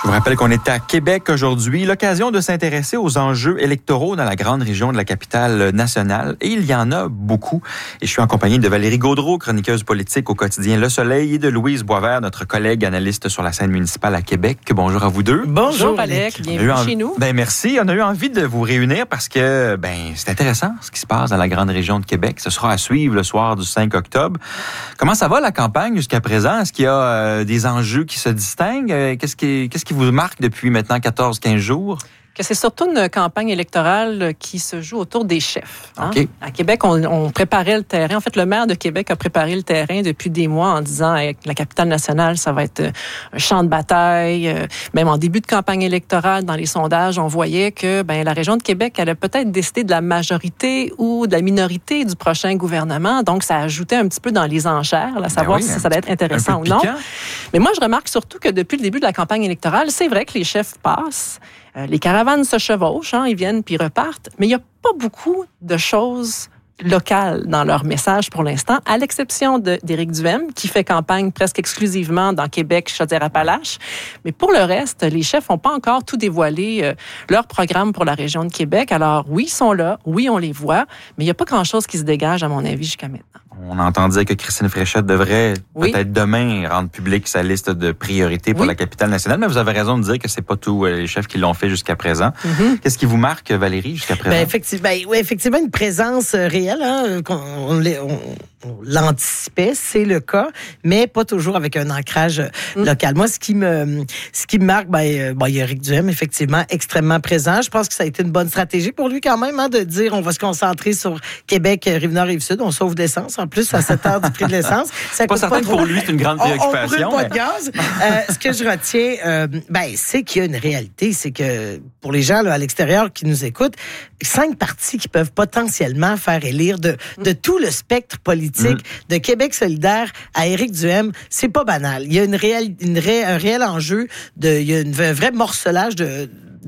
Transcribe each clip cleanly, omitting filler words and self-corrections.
Je vous rappelle qu'on est à Québec aujourd'hui, l'occasion de s'intéresser aux enjeux électoraux dans la grande région de la capitale nationale. Et il y en a beaucoup. Et je suis en compagnie de Valérie Gaudreault, chroniqueuse politique au quotidien Le Soleil, et de Louise Boisvert, notre collègue analyste sur la scène municipale à Québec. Bonjour à vous deux. Bonjour Alec, bienvenue chez nous. Merci, on a eu envie de vous réunir parce que c'est intéressant ce qui se passe dans la grande région de Québec. Ce sera à suivre le soir du 5 octobre. Comment ça va la campagne jusqu'à présent? Est-ce qu'il y a des enjeux qui se distinguent? Qu'est-ce qui vous marque depuis maintenant 14-15 jours? Que c'est surtout une campagne électorale qui se joue autour des chefs. Hein? Okay. À Québec, on préparait le terrain. En fait, le maire de Québec a préparé le terrain depuis des mois en disant avec la capitale nationale, ça va être un champ de bataille. Même en début de campagne électorale, dans les sondages, on voyait que la région de Québec allait peut-être décider de la majorité ou de la minorité du prochain gouvernement. Donc, ça ajoutait un petit peu dans les enchères, là, savoir si ça allait être intéressant ou non. Mais moi, je remarque surtout que depuis le début de la campagne électorale, c'est vrai que les chefs passent. Les caravanes se chevauchent, ils viennent puis repartent, mais il n'y a pas beaucoup de choses locales dans leur message pour l'instant, à l'exception d'Éric Duhaime, qui fait campagne presque exclusivement dans Québec, Chaudière-Appalaches. Mais pour le reste, les chefs n'ont pas encore tout dévoilé leur programme pour la région de Québec. Alors oui, ils sont là, oui, on les voit, mais il n'y a pas grand-chose qui se dégage, à mon avis, jusqu'à maintenant. On entend dire que Christine Fréchette devrait peut-être demain rendre publique sa liste de priorités pour la capitale nationale, mais vous avez raison de dire que c'est pas tous les chefs qui l'ont fait jusqu'à présent. Mm-hmm. Qu'est-ce qui vous marque, Valérie, jusqu'à présent? Effectivement, une présence réelle, on l'anticipait, c'est le cas, mais pas toujours avec un ancrage local. Moi, ce qui me marque, il y a Éric Duhaime, effectivement, extrêmement présent. Je pense que ça a été une bonne stratégie pour lui quand même, de dire on va se concentrer sur Québec, Rive-Nord, Rive-Sud, on sauve d'essence. En plus, à 7 heures du prix de l'essence. C'est pas certain que pour lui, c'est une grande préoccupation. On brûle pas de gaz. Ce que je retiens, c'est qu'il y a une réalité. C'est que pour les gens là, à l'extérieur qui nous écoutent, 5 partis qui peuvent potentiellement faire élire de tout le spectre politique de Québec solidaire à Éric Duhaime, c'est pas banal. Il y a un réel enjeu, il y a un vrai morcelage de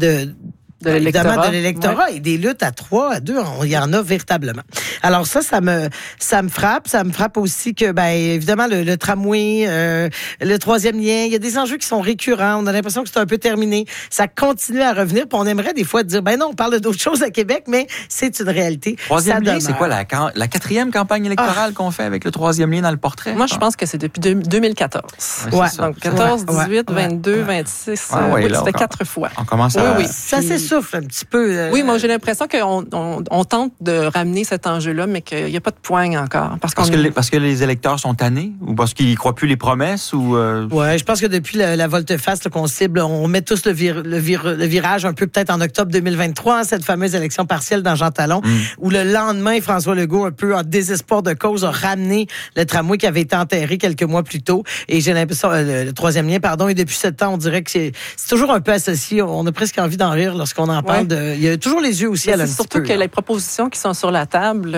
l'électorat et des luttes à 3, à 2, il y en a véritablement. Alors ça me frappe. Ça me frappe aussi que, évidemment, le tramway, le troisième lien, il y a des enjeux qui sont récurrents. On a l'impression que c'est un peu terminé. Ça continue à revenir, puis on aimerait des fois dire, non, on parle d'autres choses à Québec, mais c'est une réalité. Troisième lien, c'est quoi la 4e campagne électorale qu'on fait avec le troisième lien dans le portrait? Moi, je pense que c'est depuis 2014. Ouais. Donc, 14, 18, 22, 26. Ça fait 4 fois. On commence à... Oui. Ça s'essouffle un petit peu. Oui, moi, j'ai l'impression qu'on tente de ramener cet enjeu-là, mais qu'il n'y a pas de poigne encore. Parce que les électeurs sont tannés? Ou parce qu'ils ne croient plus les promesses? Oui, je pense que depuis la volte-face qu'on cible, on met tous le virage un peu peut-être en octobre 2023, cette fameuse élection partielle dans Jean Talon, où le lendemain, François Legault, un peu en désespoir de cause, a ramené le tramway qui avait été enterré quelques mois plus tôt. Et j'ai l'impression, le troisième lien, et depuis 7 ans, on dirait que c'est toujours un peu associé. On a presque envie d'en rire lorsqu'on en parle. Il y a toujours les yeux au ciel un petit peu. Surtout que les propositions qui sont sur la table,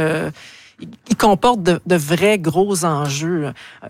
ils comportent de vrais gros enjeux.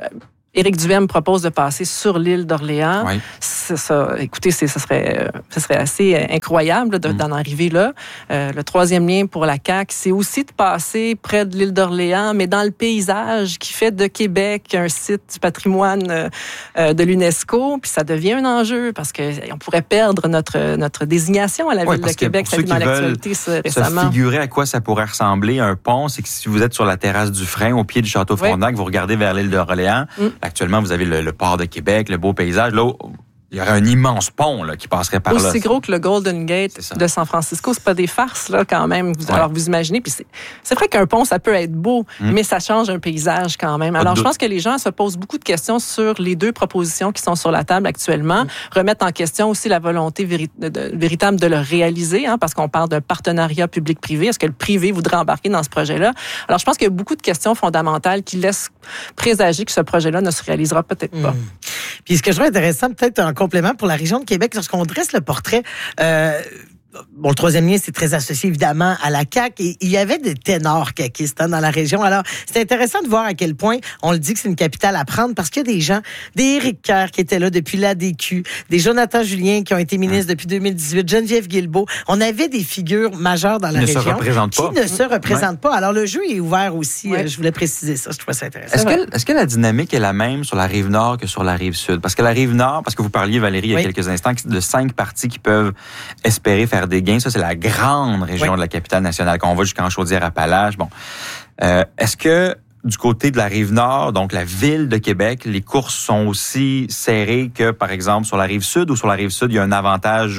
Éric Duhaime propose de passer sur l'île d'Orléans. Oui. Écoutez, ce serait assez incroyable d'en arriver là. Le troisième lien pour la CAQ, c'est aussi de passer près de l'île d'Orléans, mais dans le paysage qui fait de Québec un site du patrimoine de l'UNESCO. Puis ça devient un enjeu parce qu'on pourrait perdre notre désignation à la ville de Québec. Ça a été dans l'actualité récemment. Se figurer à quoi ça pourrait ressembler un pont, c'est que si vous êtes sur la terrasse du Frein, au pied du Château Frontenac, vous regardez vers l'île d'Orléans. Actuellement, vous avez le port de Québec, le beau paysage. Là, il y aurait un immense pont qui passerait par là. Aussi gros que le Golden Gate de San Francisco. C'est pas des farces, là, quand même. Alors, vous imaginez. Puis c'est vrai qu'un pont, ça peut être beau, mais ça change un paysage quand même. Alors, je pense que les gens se posent beaucoup de questions sur les 2 propositions qui sont sur la table actuellement. Remettre en question aussi la volonté véritable de le réaliser, parce qu'on parle d'un partenariat public-privé. Est-ce que le privé voudrait embarquer dans ce projet-là? Alors, je pense qu'il y a beaucoup de questions fondamentales qui laissent présager que ce projet-là ne se réalisera peut-être pas. Puis, ce que je trouve intéressant, peut-être en complément pour la région de Québec, lorsqu'on dresse le portrait, le troisième lien, c'est très associé évidemment à la CAQ. Et il y avait des ténors caquistes dans la région. Alors, c'est intéressant de voir à quel point on le dit que c'est une capitale à prendre parce qu'il y a des gens, des Éric Kerr qui étaient là depuis l'ADQ, des Jonathan Julien qui ont été ministres depuis 2018, Geneviève Guilbeault. On avait des figures majeures dans la région qui ne se représentent pas. Alors, le jeu est ouvert aussi. Je voulais préciser ça. Je trouvais ça intéressant. Est-ce que la dynamique est la même sur la rive nord que sur la rive sud? Parce que la rive nord, parce que vous parliez, Valérie, il y a quelques instants, de 5 partis qui peuvent espérer faire des gains. Ça, c'est la grande région de la capitale nationale. Quand on va jusqu'en Chaudière-Appalaches, bon. Est-ce que du côté de la Rive-Nord, donc la ville de Québec, les courses sont aussi serrées que, par exemple, sur la Rive-Sud, ou sur la Rive-Sud, il y a un avantage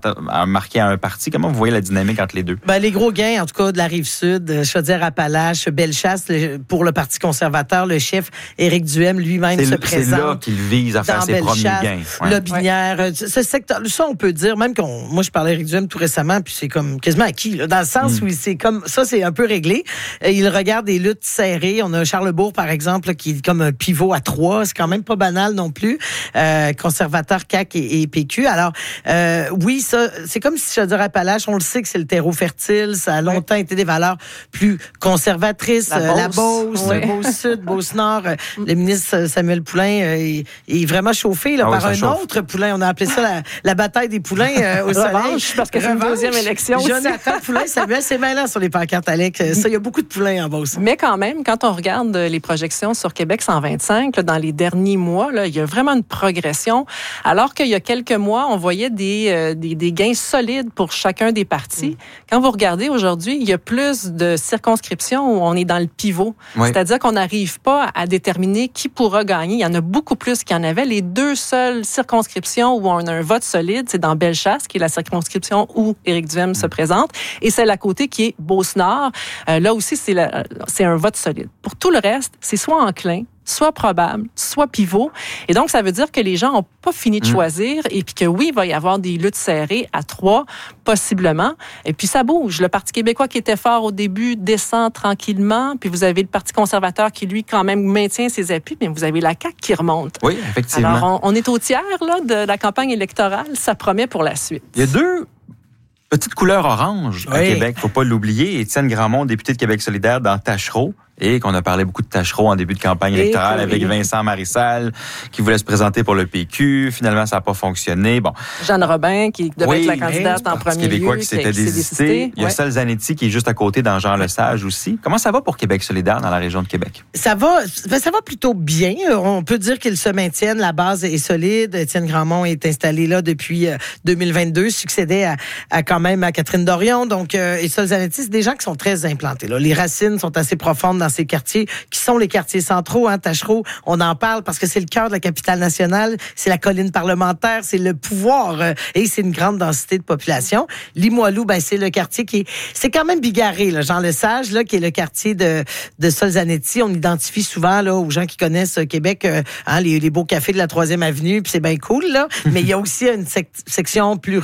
à marquer à un parti? Comment vous voyez la dynamique entre les deux? Les gros gains, en tout cas, de la Rive-Sud, Chaudière-Appalaches, Bellechasse, pour le Parti conservateur, le chef Éric Duhem lui-même se présente. C'est là qu'il vise à faire ses premiers gains. Lobinière, ce secteur, ça, on peut dire, même moi, je parlais d'Éric Duhem tout récemment, puis c'est comme quasiment acquis, là, dans le sens où c'est comme, ça, c'est un peu réglé. Il regarde des luttes serrées. On a Charlesbourg, par exemple, qui est comme un pivot à 3. C'est quand même pas banal non plus. Conservateur, CAQ et PQ. Alors, oui, ça, c'est comme si Chaudière-Appalaches, on le sait que c'est le terreau fertile. Ça a longtemps été des valeurs plus conservatrices. La Beauce, Beauce-Sud, Beauce-Nord. Le ministre Samuel Poulin est vraiment chauffé par un autre Poulin. On a appelé ça la bataille des Poulins au soleil. Parce que c'est une deuxième élection aussi. Jonathan Poulin, Samuel, c'est malin sur les pancartes, Alex. Ça, il y a beaucoup de Poulins en Beauce. Mais quand même, quand on regarde les projections sur Québec 125, là, dans les derniers mois, là, il y a vraiment une progression. Alors qu'il y a quelques mois, on voyait des gains solides pour chacun des partis. Quand vous regardez aujourd'hui, il y a plus de circonscriptions où on est dans le pivot. C'est-à-dire qu'on n'arrive pas à déterminer qui pourra gagner. Il y en a beaucoup plus qu'il y en avait. Les deux seules circonscriptions où on a un vote solide, c'est dans Bellechasse, qui est la circonscription où Éric Duhem se présente, et celle à côté qui est Beauce-Nord. Là aussi, c'est un vote solide. Pour tout le reste, c'est soit enclin, soit probable, soit pivot. Et donc, ça veut dire que les gens n'ont pas fini de choisir et puis que oui, il va y avoir des luttes serrées à 3, possiblement. Et puis, ça bouge. Le Parti québécois qui était fort au début descend tranquillement. Puis, vous avez le Parti conservateur qui, lui, quand même maintient ses appuis. Mais vous avez la CAQ qui remonte. Oui, effectivement. Alors, on est au tiers là, de la campagne électorale. Ça promet pour la suite. Il y a deux petites couleurs orange à Québec. Faut pas l'oublier. Étienne Grandmont, député de Québec solidaire dans Tachereau. Et qu'on a parlé beaucoup de Tachereau en début de campagne électorale avec Vincent Marissal, qui voulait se présenter pour le PQ. Finalement, ça n'a pas fonctionné. Bon. Jeanne Robin, qui devait être la candidate en premier lieu. Québécois qui s'était désisté. Il y a Sol Zanetti, qui est juste à côté dans Jean-Lesage aussi. Comment ça va pour Québec solidaire dans la région de Québec? Ça va plutôt bien. On peut dire qu'ils se maintiennent. La base est solide. Étienne Grandmont est installé là depuis 2022, succédait quand même à Catherine Dorion. Donc, et Sol Zanetti, c'est des gens qui sont très implantés. Là. Les racines sont assez profondes dans ces quartiers qui sont les quartiers centraux. Tachereau, on en parle parce que c'est le cœur de la capitale nationale, c'est la colline parlementaire, c'est le pouvoir et c'est une grande densité de population. Limoilou, c'est le quartier c'est quand même bigarré, là, Jean-Lesage, là, qui est le quartier de Sol Zanetti. On identifie souvent là aux gens qui connaissent Québec les beaux cafés de la 3e avenue, puis c'est bien cool là. Mais il y a aussi une section plus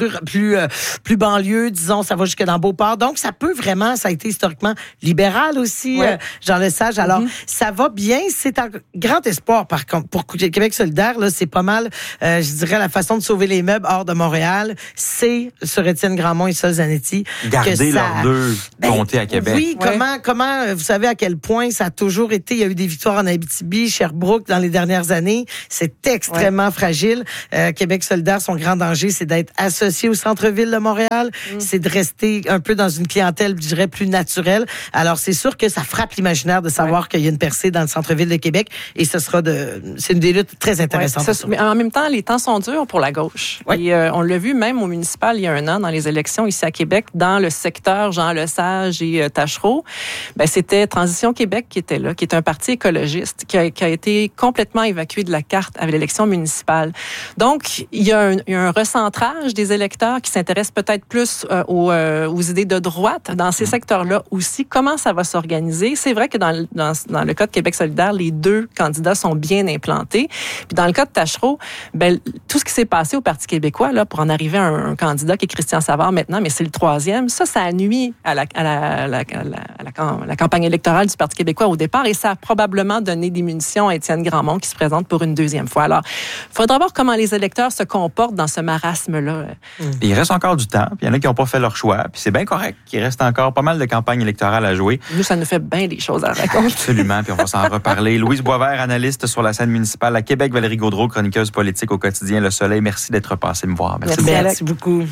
banlieue, disons, ça va jusque dans Beauport. Donc ça peut vraiment, ça a été historiquement libéral aussi. Jean-Lesage. Alors, ça va bien. C'est un grand espoir, par contre, pour Québec solidaire. Là, c'est pas mal, je dirais, la façon de sauver les meubles hors de Montréal. C'est sur Étienne Grandmont et Sol Zanetti. Garder leurs deux comtés à Québec. Oui, comment, vous savez à quel point ça a toujours été, il y a eu des victoires en Abitibi, Sherbrooke dans les dernières années. C'est extrêmement fragile. Québec solidaire, son grand danger, c'est d'être associé au centre-ville de Montréal. C'est de rester un peu dans une clientèle, je dirais, plus naturelle. Alors, c'est sûr que ça frappe l'imaginaire de savoir qu'il y a une percée dans le centre-ville de Québec et c'est une des luttes très intéressantes. Mais en même temps, les temps sont durs pour la gauche. Et on l'a vu même au municipal il y a 1 an dans les élections ici à Québec, dans le secteur Jean-Lesage et Tachereau. C'était Transition Québec qui était là, qui est un parti écologiste qui a été complètement évacué de la carte avec l'élection municipale. Donc, il y a un recentrage des électeurs qui s'intéressent peut-être plus aux idées de droite dans ces secteurs-là aussi. Comment ça va s'organiser? C'est vrai vrai que dans le cas de Québec solidaire, les 2 candidats sont bien implantés. Puis dans le cas de Tachereau, tout ce qui s'est passé au Parti québécois là pour en arriver à un candidat qui est Christian Savard maintenant, mais c'est le 3e, ça a nui à la campagne électorale du Parti québécois au départ, et ça a probablement donné des munitions à Étienne Grandmont qui se présente pour une 2e fois. Alors, il faudra voir comment les électeurs se comportent dans ce marasme-là. Il reste encore du temps, puis il y en a qui n'ont pas fait leur choix, puis c'est bien correct. Il reste encore pas mal de campagnes électorales à jouer. Nous, ça nous fait bien des choses à raconter. Absolument, puis on va s'en reparler. Louise Boisvert, analyste sur la scène municipale à Québec, Valérie Gaudreault, chroniqueuse politique au quotidien Le Soleil. Merci d'être passée me voir. Merci beaucoup.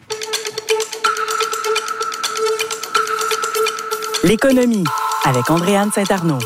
L'économie avec Andréane Saint-Arnaud.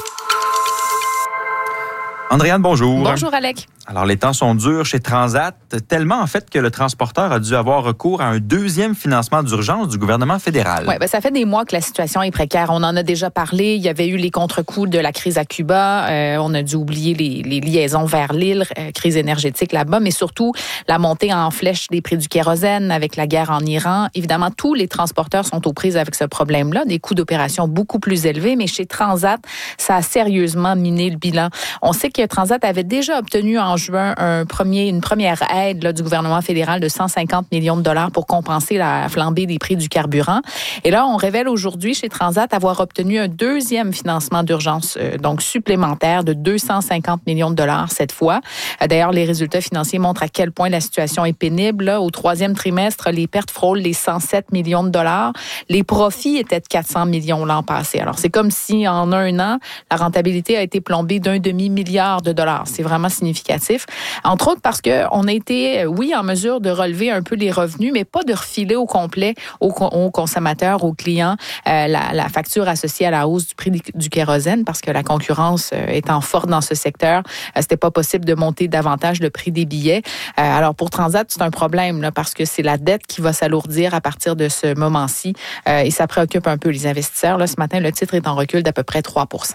Andréane, bonjour. Bonjour, Alec. Alors, les temps sont durs chez Transat, tellement en fait que le transporteur a dû avoir recours à un 2e financement d'urgence du gouvernement fédéral. Oui, ça fait des mois que la situation est précaire. On en a déjà parlé. Il y avait eu les contre-coups de la crise à Cuba. On a dû oublier les liaisons vers l'île, crise énergétique là-bas, mais surtout la montée en flèche des prix du kérosène avec la guerre en Iran. Évidemment, tous les transporteurs sont aux prises avec ce problème-là, des coûts d'opération beaucoup plus élevés, mais chez Transat, ça a sérieusement miné le bilan. On sait que Transat avait déjà obtenu en juin une première aide là, du gouvernement fédéral de 150 millions de dollars pour compenser la flambée des prix du carburant. Et là, on révèle aujourd'hui chez Transat avoir obtenu un 2e financement d'urgence, donc supplémentaire de 250 millions de dollars cette fois. D'ailleurs, les résultats financiers montrent à quel point la situation est pénible. Là, au 3e trimestre, les pertes frôlent les 107 millions de dollars. Les profits étaient de 400 millions l'an passé. Alors, c'est comme si en un an, la rentabilité a été plombée d'1 demi-milliard de dollars. C'est vraiment significatif. Entre autres parce qu'on a été, oui, en mesure de relever un peu les revenus, mais pas de refiler au complet aux consommateurs, aux clients, la facture associée à la hausse du prix du kérosène, parce que la concurrence étant forte dans ce secteur, c'était pas possible de monter davantage le prix des billets. Alors, pour Transat, c'est un problème, là, parce que c'est la dette qui va s'alourdir à partir de ce moment-ci, et ça préoccupe un peu les investisseurs. Là, ce matin, le titre est en recul d'à peu près 3%.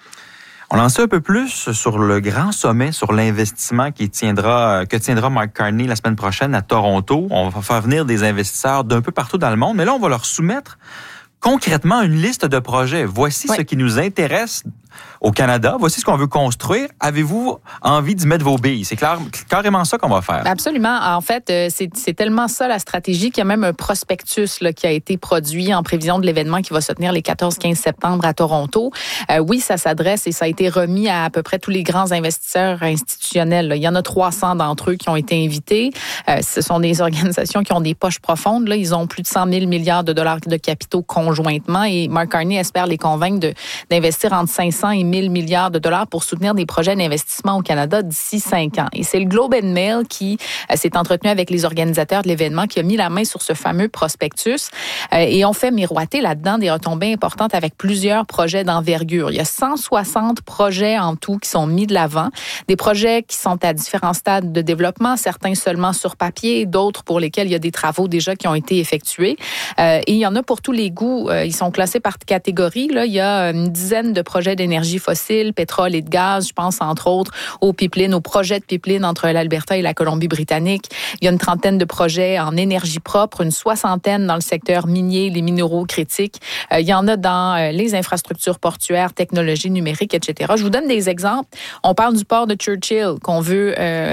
On en sait un peu plus sur le grand sommet sur l'investissement que tiendra Mark Carney la semaine prochaine à Toronto. On va faire venir des investisseurs d'un peu partout dans le monde, mais là, on va leur soumettre concrètement une liste de projets. Voici ce qui nous intéresse au Canada. Voici ce qu'on veut construire. Avez-vous envie d'y mettre vos billes? C'est carrément ça qu'on va faire. Absolument. En fait, c'est tellement ça la stratégie qu'il y a même un prospectus là, qui a été produit en prévision de l'événement qui va se tenir les 14-15 septembre à Toronto. Oui, ça s'adresse et ça a été remis à peu près tous les grands investisseurs institutionnels. Là. Il y en a 300 d'entre eux qui ont été invités. Ce sont des organisations qui ont des poches profondes. Là. Ils ont plus de 100 000 milliards de dollars de capitaux conjointement et Mark Carney espère les convaincre d'investir entre 500 et 1000 milliards de dollars pour soutenir des projets d'investissement au Canada d'ici 5 ans. Et c'est le Globe and Mail qui s'est entretenu avec les organisateurs de l'événement, qui a mis la main sur ce fameux prospectus et on fait miroiter là-dedans des retombées importantes avec plusieurs projets d'envergure. Il y a 160 projets en tout qui sont mis de l'avant, des projets qui sont à différents stades de développement, certains seulement sur papier, d'autres pour lesquels il y a des travaux déjà qui ont été effectués. Et il y en a pour tous les goûts. Ils sont classés par catégorie. Là, il y a une dizaine de projets d'énergie fossile, pétrole et de gaz. Je pense entre autres aux pipelines, aux projets de pipelines entre l'Alberta et la Colombie-Britannique. Il y a une trentaine de projets en énergie propre, une soixantaine dans le secteur minier, les minéraux critiques. Il y en a dans les infrastructures portuaires, technologies numériques, etc. Je vous donne des exemples. On parle du port de Churchill qu'on veut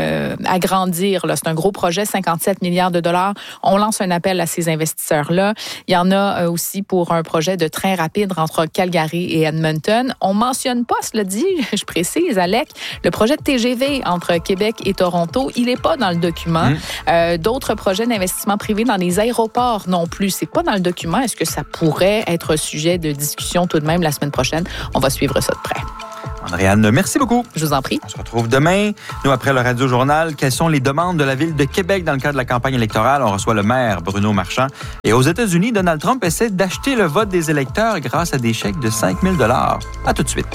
agrandir. Là. C'est un gros projet, 57 milliards de dollars. On lance un appel à ces investisseurs-là. Il y en a aussi pour un projet de train rapide entre Calgary et Edmonton. On mentionne pas, cela dit, je précise, Alec, le projet de TGV entre Québec et Toronto, il n'est pas dans le document. D'autres projets d'investissement privé dans les aéroports non plus, c'est pas dans le document. Est-ce que ça pourrait être sujet de discussion tout de même la semaine prochaine? On va suivre ça de près. Andréane, merci beaucoup. Je vous en prie. On se retrouve demain. Nous, après le Radio-Journal, quelles sont les demandes de la Ville de Québec dans le cadre de la campagne électorale? On reçoit le maire, Bruno Marchand. Et aux États-Unis, Donald Trump essaie d'acheter le vote des électeurs grâce à des chèques de 5 000 $. À tout de suite.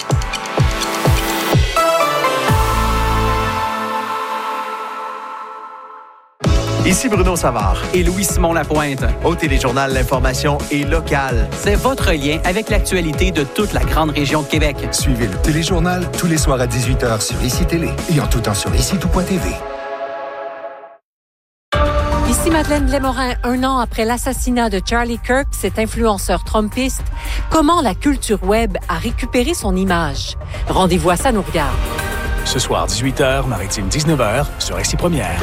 Ici Bruno Savard et Louis-Simon Lapointe. Au Téléjournal, l'information est locale. C'est votre lien avec l'actualité de toute la grande région de Québec. Suivez le Téléjournal tous les soirs à 18h sur ICI Télé et en tout temps sur ICI-tout.tv. Ici Ici Madeleine Blais-Morin. 1 an après l'assassinat de Charlie Kirk, cet influenceur trumpiste, comment la culture web a récupéré son image? Rendez-vous à Ça nous regarde. Ce soir, 18h, Maritime 19h, sur RCI Première.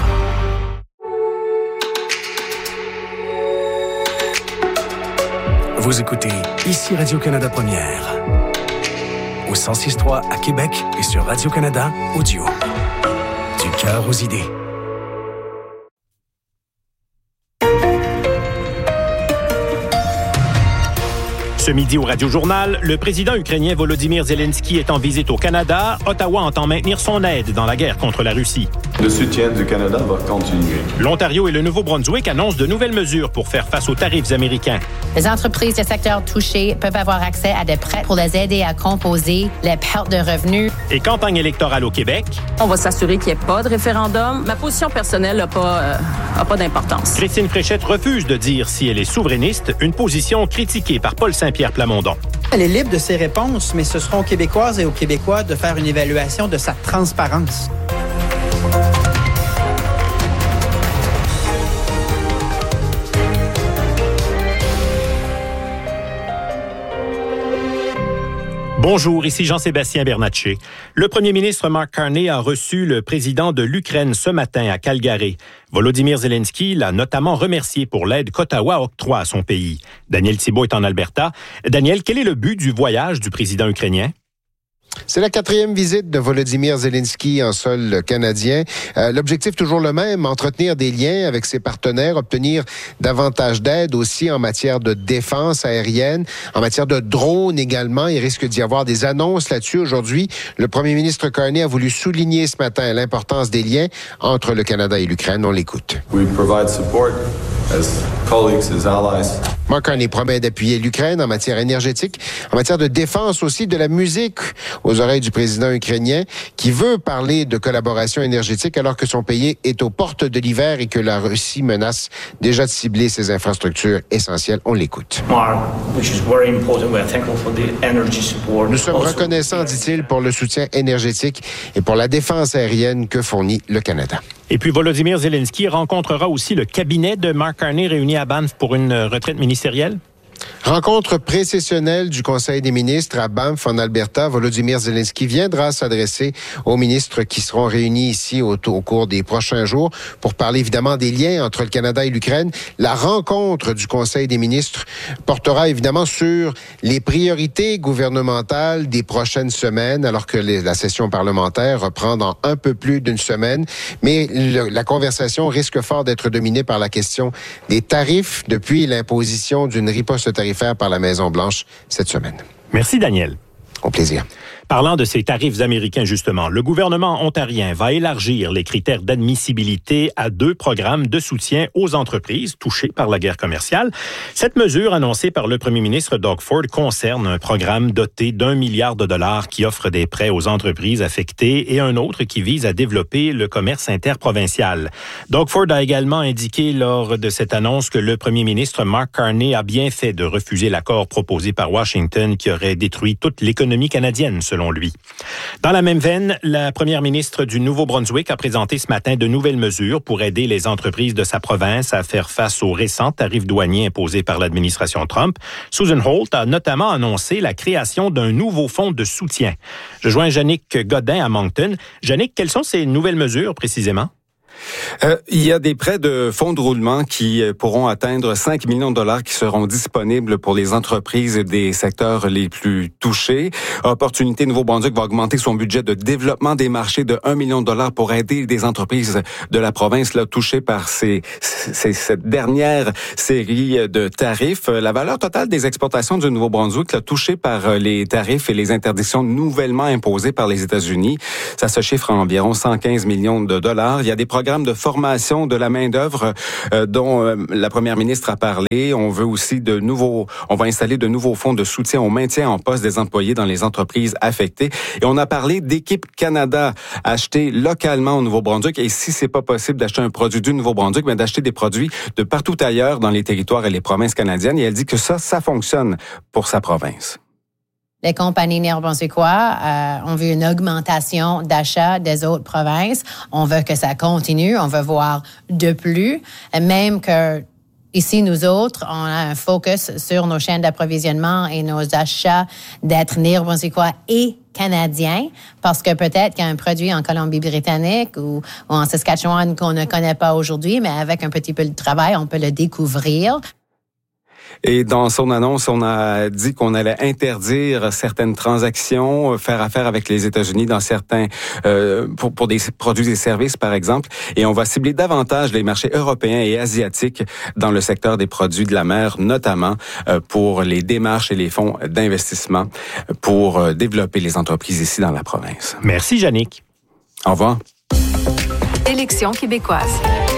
Vous écoutez ici Radio-Canada Première. Au 106.3 à Québec et sur Radio-Canada Audio. Du cœur aux idées. Ce midi au Radio-Journal, le président ukrainien Volodymyr Zelensky est en visite au Canada. Ottawa entend maintenir son aide dans la guerre contre la Russie. Le soutien du Canada va continuer. L'Ontario et le Nouveau-Brunswick annoncent de nouvelles mesures pour faire face aux tarifs américains. Les entreprises du secteur touché peuvent avoir accès à des prêts pour les aider à composer les pertes de revenus. Et campagne électorale au Québec. On va s'assurer qu'il n'y ait pas de référendum. Ma position personnelle n'a pas d'importance. Christine Fréchette refuse de dire si elle est souverainiste, une position critiquée par Paul Saint-Pierre Plamondon. Elle est libre de ses réponses, mais ce seront aux Québécoises et aux Québécois de faire une évaluation de sa transparence. Bonjour, ici Jean-Sébastien Bernatchez. Le premier ministre Mark Carney a reçu le président de l'Ukraine ce matin à Calgary. Volodymyr Zelensky l'a notamment remercié pour l'aide qu'Ottawa octroie à son pays. Daniel Thibault est en Alberta. Daniel, quel est le but du voyage du président ukrainien? C'est la 4e visite de Volodymyr Zelensky en sol canadien. L'objectif toujours le même, entretenir des liens avec ses partenaires, obtenir davantage d'aide aussi en matière de défense aérienne, en matière de drones également. Il risque d'y avoir des annonces là-dessus. Aujourd'hui, le premier ministre Carney a voulu souligner ce matin l'importance des liens entre le Canada et l'Ukraine. On l'écoute. We provide support as colleagues, as allies. Mark Carney promet d'appuyer l'Ukraine en matière énergétique, en matière de défense aussi, de la musique aux oreilles du président ukrainien qui veut parler de collaboration énergétique alors que son pays est aux portes de l'hiver et que la Russie menace déjà de cibler ses infrastructures essentielles. On l'écoute. Nous sommes reconnaissants, dit-il, pour le soutien énergétique et pour la défense aérienne que fournit le Canada. Et puis Volodymyr Zelensky rencontrera aussi le cabinet de Mark Carney réuni à Banff pour une retraite ministérielle? Rencontre précessionnelle du Conseil des ministres à Banff, en Alberta. Volodymyr Zelensky viendra s'adresser aux ministres qui seront réunis ici au cours des prochains jours pour parler évidemment des liens entre le Canada et l'Ukraine. La rencontre du Conseil des ministres portera évidemment sur les priorités gouvernementales des prochaines semaines, alors que la session parlementaire reprend dans un peu plus d'une semaine. Mais la conversation risque fort d'être dominée par la question des tarifs depuis l'imposition d'une riposte tarifaire par la Maison-Blanche cette semaine. Merci, Daniel. Au plaisir. Parlant de ces tarifs américains, justement, le gouvernement ontarien va élargir les critères d'admissibilité à 2 programmes de soutien aux entreprises touchées par la guerre commerciale. Cette mesure, annoncée par le premier ministre Doug Ford, concerne un programme doté d'1 milliard de dollars qui offre des prêts aux entreprises affectées et un autre qui vise à développer le commerce interprovincial. Doug Ford a également indiqué lors de cette annonce que le premier ministre Mark Carney a bien fait de refuser l'accord proposé par Washington qui aurait détruit toute l'économie canadienne, selon lui. Dans la même veine, la première ministre du Nouveau-Brunswick a présenté ce matin de nouvelles mesures pour aider les entreprises de sa province à faire face aux récents tarifs douaniers imposés par l'administration Trump. Susan Holt a notamment annoncé la création d'un nouveau fonds de soutien. Je joins Jannick Godin à Moncton. Jannick, quelles sont ces nouvelles mesures précisément? Il y a des prêts de fonds de roulement qui pourront atteindre 5 millions de dollars qui seront disponibles pour les entreprises des secteurs les plus touchés. Opportunité Nouveau-Brunswick va augmenter son budget de développement des marchés de 1 million de dollars pour aider des entreprises de la province là, touchées par cette dernière série de tarifs. La valeur totale des exportations du Nouveau-Brunswick là, touchée par les tarifs et les interdictions nouvellement imposées par les États-Unis, ça se chiffre à environ 115 millions de dollars. Il y a des programmes de formation de la main-d'œuvre dont la première ministre a parlé. On va installer de nouveaux fonds de soutien au maintien en poste des employés dans les entreprises affectées. Et on a parlé d'Équipe Canada acheter localement au Nouveau-Brunswick. Et si c'est pas possible d'acheter un produit du Nouveau-Brunswick, mais d'acheter des produits de partout ailleurs dans les territoires et les provinces canadiennes. Et elle dit que ça fonctionne pour sa province. les compagnies néo-brunswickois ont vu une augmentation d'achats des autres provinces. On veut que ça continue. On veut voir de plus. Et même que ici, nous autres, on a un focus sur nos chaînes d'approvisionnement et nos achats d'être néo-brunswickois et canadiens, parce que peut-être qu'il y a un produit en Colombie-Britannique ou en Saskatchewan qu'on ne connaît pas aujourd'hui, mais avec un petit peu de travail, on peut le découvrir. Et dans son annonce, on a dit qu'on allait interdire certaines transactions, faire affaire avec les États-Unis dans certains pour des produits et services, par exemple. Et on va cibler davantage les marchés européens et asiatiques dans le secteur des produits de la mer, notamment pour les démarches et les fonds d'investissement pour développer les entreprises ici dans la province. Merci, Yannick. Au revoir. Élections québécoises.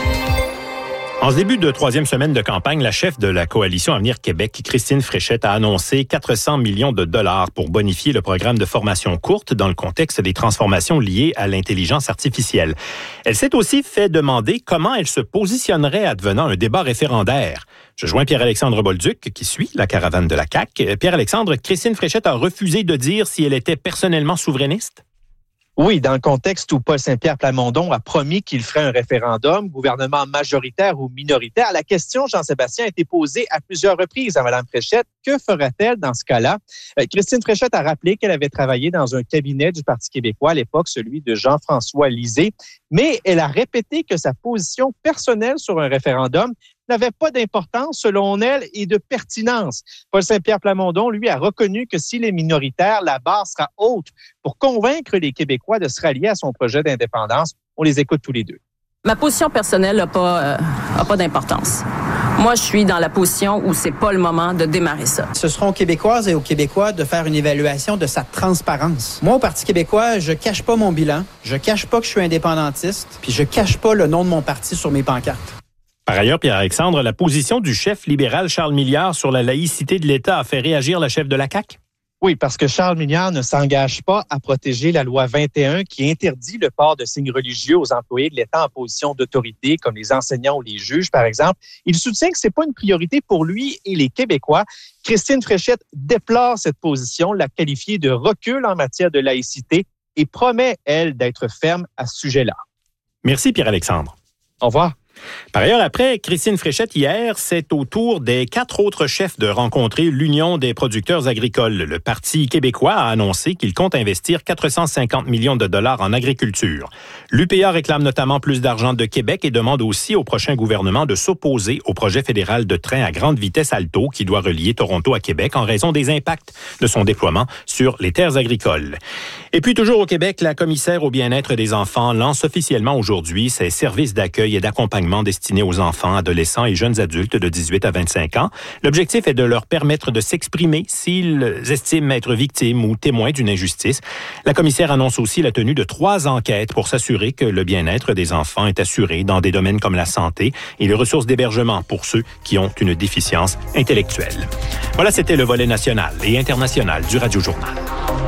En ce début de troisième semaine de campagne, la chef de la coalition Avenir Québec, Christine Fréchette, a annoncé 400 millions de dollars pour bonifier le programme de formation courte dans le contexte des transformations liées à l'intelligence artificielle. Elle s'est aussi fait demander comment elle se positionnerait advenant un débat référendaire. Je joins Pierre-Alexandre Bolduc, qui suit la caravane de la CAQ. Pierre-Alexandre, Christine Fréchette a refusé de dire si elle était personnellement souverainiste. Oui, dans le contexte où Paul Saint-Pierre Plamondon a promis qu'il ferait un référendum, gouvernement majoritaire ou minoritaire, la question, Jean-Sébastien, a été posée à plusieurs reprises à Mme Fréchette. Que fera-t-elle dans ce cas-là? Christine Fréchette a rappelé qu'elle avait travaillé dans un cabinet du Parti québécois à l'époque, celui de Jean-François Lisée, mais elle a répété que sa position personnelle sur un référendum n'avait pas d'importance selon elle et de pertinence. Paul Saint-Pierre Plamondon, lui, a reconnu que s'il est minoritaire, la barre sera haute pour convaincre les Québécois de se rallier à son projet d'indépendance. On les écoute tous les deux. Ma position personnelle n'a pas d'importance. Moi, je suis dans la position où c'est pas le moment de démarrer ça. Ce sera aux Québécoises et aux Québécois de faire une évaluation de sa transparence. Moi, au Parti québécois, je cache pas mon bilan, je cache pas que je suis indépendantiste, puis je cache pas le nom de mon parti sur mes pancartes. Par ailleurs, Pierre-Alexandre, la position du chef libéral Charles Milliard sur la laïcité de l'État a fait réagir la chef de la CAQ? Oui, parce que Charles Milliard ne s'engage pas à protéger la loi 21 qui interdit le port de signes religieux aux employés de l'État en position d'autorité, comme les enseignants ou les juges, par exemple. Il soutient que c'est pas une priorité pour lui et les Québécois. Christine Fréchette déplore cette position, l'a qualifiée de recul en matière de laïcité et promet, elle, d'être ferme à ce sujet-là. Merci, Pierre-Alexandre. Au revoir. Par ailleurs, après Christine Fréchette hier, c'est au tour des 4 autres chefs de rencontrer l'Union des producteurs agricoles. Le Parti québécois a annoncé qu'il compte investir 450 millions de dollars en agriculture. L'UPA réclame notamment plus d'argent de Québec et demande aussi au prochain gouvernement de s'opposer au projet fédéral de train à grande vitesse Alto qui doit relier Toronto à Québec en raison des impacts de son déploiement sur les terres agricoles. Et puis toujours au Québec, la commissaire au bien-être des enfants lance officiellement aujourd'hui ses services d'accueil et d'accompagnement destinés aux enfants, adolescents et jeunes adultes de 18 à 25 ans. L'objectif est de leur permettre de s'exprimer s'ils estiment être victimes ou témoins d'une injustice. La commissaire annonce aussi la tenue de 3 enquêtes pour s'assurer que le bien-être des enfants est assuré dans des domaines comme la santé et les ressources d'hébergement pour ceux qui ont une déficience intellectuelle. Voilà, c'était le volet national et international du Radio Journal.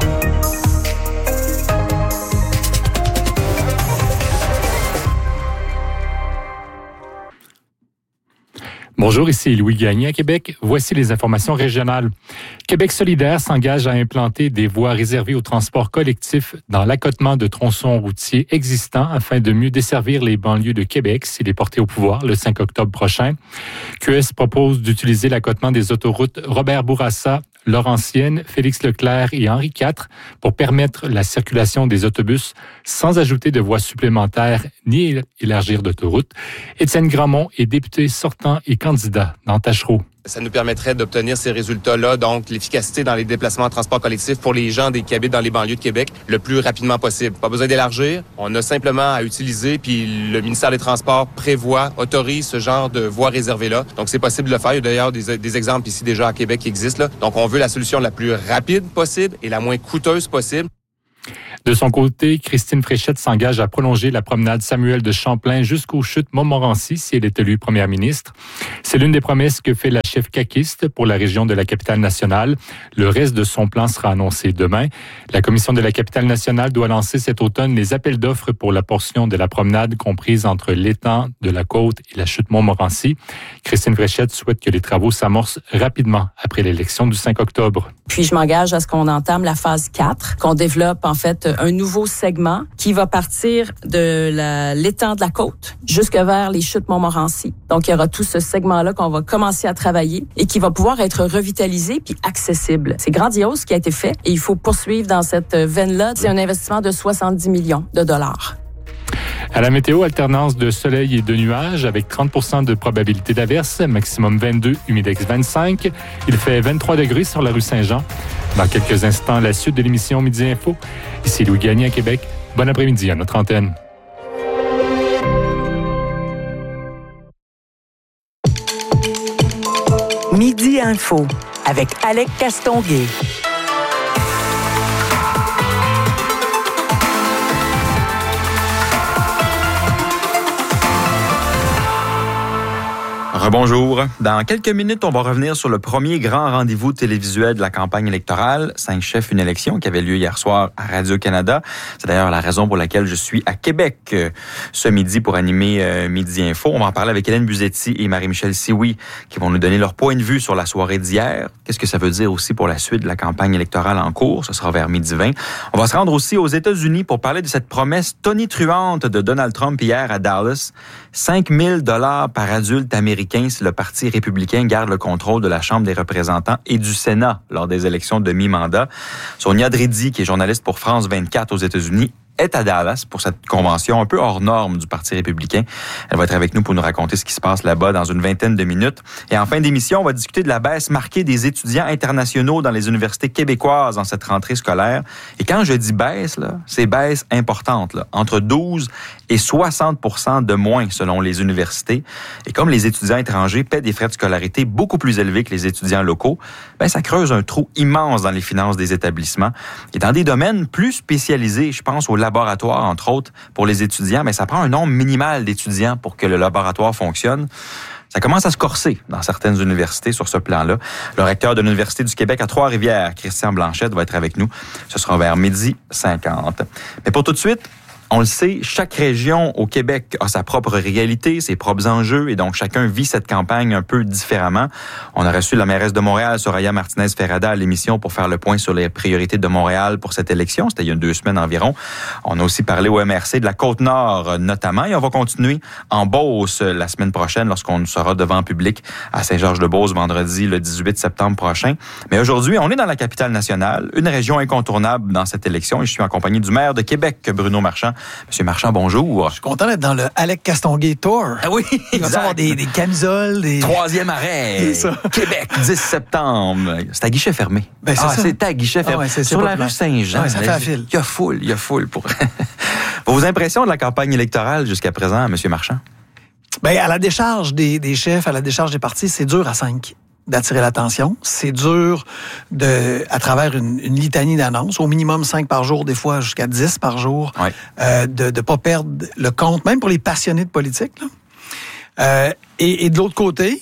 Bonjour, ici Louis Gagné à Québec. Voici les informations régionales. Québec solidaire s'engage à implanter des voies réservées au transport collectif dans l'accotement de tronçons routiers existants afin de mieux desservir les banlieues de Québec s'il est porté au pouvoir le 5 octobre prochain. QS propose d'utiliser l'accotement des autoroutes Robert Bourassa, Laurentienne, Félix Leclerc et Henri IV pour permettre la circulation des autobus sans ajouter de voies supplémentaires ni élargir d'autoroutes. Étienne Grandmont est député sortant et candidat dans Tachereau. Ça nous permettrait d'obtenir ces résultats-là, donc l'efficacité dans les déplacements en transport collectif pour les gens qui habitent dans les banlieues de Québec le plus rapidement possible. Pas besoin d'élargir, on a simplement à utiliser, puis le ministère des Transports autorise ce genre de voies réservées-là. Donc c'est possible de le faire. Il y a d'ailleurs des exemples ici déjà à Québec qui existent. Là. Donc on veut la solution la plus rapide possible et la moins coûteuse possible. De son côté, Christine Fréchette s'engage à prolonger la promenade Samuel de Champlain jusqu'aux chutes Montmorency si elle est élue première ministre. C'est l'une des promesses que fait la chef caquiste pour la région de la capitale nationale. Le reste de son plan sera annoncé demain. La commission de la capitale nationale doit lancer cet automne les appels d'offres pour la portion de la promenade comprise entre l'étang de la Côte et la chute Montmorency. Christine Fréchette souhaite que les travaux s'amorcent rapidement après l'élection du 5 octobre. Puis je m'engage à ce qu'on entame la phase 4, qu'on développe en fait un nouveau segment qui va partir de l'étang de la Côte jusque vers les chutes Montmorency. Donc il y aura tout ce segment-là qu'on va commencer à travailler et qui va pouvoir être revitalisé puis accessible. C'est grandiose ce qui a été fait et il faut poursuivre dans cette veine-là. C'est un investissement de 70 millions de dollars. À la météo, alternance de soleil et de nuages avec 30% de probabilité d'averse, maximum 22, humidex 25. Il fait 23 degrés sur la rue Saint-Jean. Dans quelques instants, la suite de l'émission Midi Info. Ici Louis Gagné à Québec. Bon après-midi à notre antenne. Midi Info avec Alec Castonguay. Rebonjour. Dans quelques minutes, on va revenir sur le premier grand rendez-vous télévisuel de la campagne électorale, 5 chefs, une élection, qui avait lieu hier soir à Radio-Canada. C'est d'ailleurs la raison pour laquelle je suis à Québec ce midi pour animer Midi Info. On va en parler avec Hélène Buzetti et Marie-Michel Sioui qui vont nous donner leur point de vue sur la soirée d'hier. Qu'est-ce que ça veut dire aussi pour la suite de la campagne électorale en cours? Ce sera vers 12h20. On va se rendre aussi aux États-Unis pour parler de cette promesse tonitruante de Donald Trump hier à Dallas. 5 000 $ par adulte américain si le Parti républicain garde le contrôle de la Chambre des représentants et du Sénat lors des élections de mi-mandat. Sonia Dridi, qui est journaliste pour France 24 aux États-Unis, est à Dallas pour cette convention un peu hors norme du Parti républicain. Elle va être avec nous pour nous raconter ce qui se passe là-bas dans une vingtaine de minutes. Et en fin d'émission, on va discuter de la baisse marquée des étudiants internationaux dans les universités québécoises en cette rentrée scolaire. Et quand je dis baisse, là, c'est baisse importante, là, entre 12 et 60% de moins selon les universités. Et comme les étudiants étrangers paient des frais de scolarité beaucoup plus élevés que les étudiants locaux, ben ça creuse un trou immense dans les finances des établissements. Et dans des domaines plus spécialisés, je pense aux laboratoire, entre autres, pour les étudiants, mais ça prend un nombre minimal d'étudiants pour que le laboratoire fonctionne. Ça commence à se corser dans certaines universités sur ce plan-là. Le recteur de l'Université du Québec à Trois-Rivières, Christian Blanchette, va être avec nous. Ce sera vers 12h50. Mais pour tout de suite, on le sait, chaque région au Québec a sa propre réalité, ses propres enjeux, et donc chacun vit cette campagne un peu différemment. On a reçu la mairesse de Montréal, Soraya Martinez-Ferrada, à l'émission pour faire le point sur les priorités de Montréal pour cette élection. C'était il y a 2 semaines environ. On a aussi parlé au MRC de la Côte-Nord notamment, et on va continuer en Beauce la semaine prochaine lorsqu'on sera devant public à Saint-Georges-de-Beauce vendredi le 18 septembre prochain. Mais aujourd'hui, on est dans la capitale nationale, une région incontournable dans cette élection, et je suis en compagnie du maire de Québec, Bruno Marchand. Monsieur Marchand, bonjour. Je suis content d'être dans le Alec Castonguay Tour. Ah oui, il va y avoir des camisoles. Des... 3e arrêt, Québec, 10 septembre. C'est à guichet fermé. Ben, c'est ça. C'est à guichet fermé. Ouais, sur la rue Saint-Jean. Ouais, ça fait la file. Il y a foule pour... Vos impressions de la campagne électorale jusqu'à présent, Monsieur Marchand? Ben, à la décharge des chefs, à la décharge des partis, c'est dur à 5 d'attirer l'attention. C'est dur à travers une litanie d'annonces, au minimum 5 par jour, des fois jusqu'à 10 par jour, de ne pas perdre le compte, même pour les passionnés de politique. Là. Et de l'autre côté,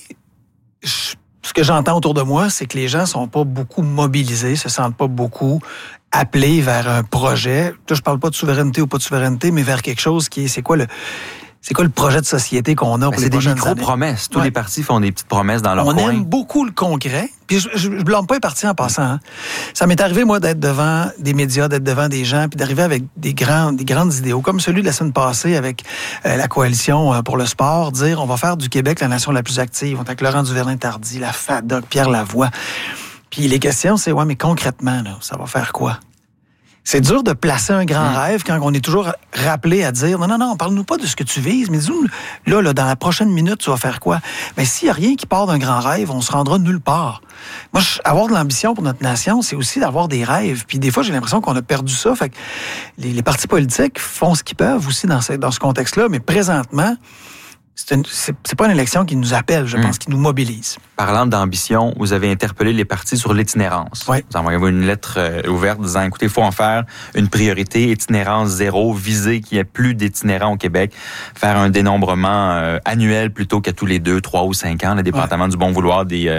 ce que j'entends autour de moi, c'est que les gens sont pas beaucoup mobilisés, se sentent pas beaucoup appelés vers un projet. Là, je parle pas de souveraineté ou pas de souveraineté, mais vers quelque chose qui est, c'est quoi le projet de société qu'on a pour les prochaines années? C'est des micro-promesses. Tous les partis font des petites promesses dans leur coin. On aime beaucoup le concret. Puis je blâme pas les partis en passant. Hein. Ça m'est arrivé, moi, d'être devant des médias, d'être devant des gens, puis d'arriver avec des grandes idéaux, comme celui de la semaine passée avec la coalition pour le sport, dire on va faire du Québec la nation la plus active. On est avec Laurent Duvernay-Tardy, la FADOC, Pierre Lavoie. Puis les questions, c'est, mais concrètement, là, ça va faire quoi? C'est dur de placer un grand rêve quand on est toujours rappelé à dire non, parle-nous pas de ce que tu vises, mais dis-nous, là, dans la prochaine minute, tu vas faire quoi? Mais s'il n'y a rien qui part d'un grand rêve, on se rendra nulle part. Moi, avoir de l'ambition pour notre nation, c'est aussi d'avoir des rêves. Puis des fois, j'ai l'impression qu'on a perdu ça. Fait que les partis politiques font ce qu'ils peuvent aussi dans ce contexte-là, mais présentement, c'est pas une élection qui nous appelle, je pense, qui nous mobilise. Parlant d'ambition, vous avez interpellé les partis sur l'itinérance. Oui. Vous envoyez une lettre ouverte disant, écoutez, il faut en faire une priorité, itinérance zéro, viser qu'il n'y ait plus d'itinérants au Québec, faire un dénombrement annuel plutôt qu'à tous les 2, 3 ou 5 ans, le dépendamment du bon vouloir des